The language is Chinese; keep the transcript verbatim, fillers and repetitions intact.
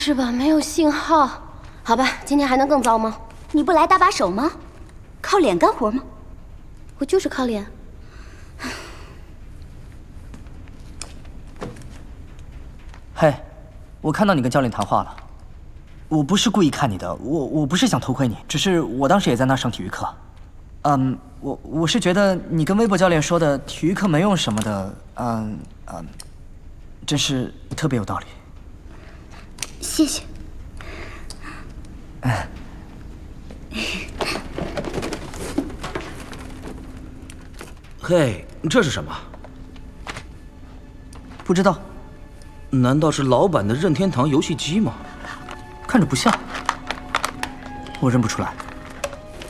是吧？没有信号。好吧，今天还能更糟吗？ 你不来搭把手吗？靠脸干活吗？ 我就是靠脸。 嘿，我看到你跟教练谈话了。我不是故意看你的，我我不是想偷窥你，只是我当时也在那儿上体育课。嗯，我我是觉得你跟微博教练说的体育课没用什么的，嗯嗯，真是特别有道理。 谢谢。 哎。 嘿，这是什么？ 不知道。 难道是老板的任天堂游戏机吗？ 看着不像，我认不出来。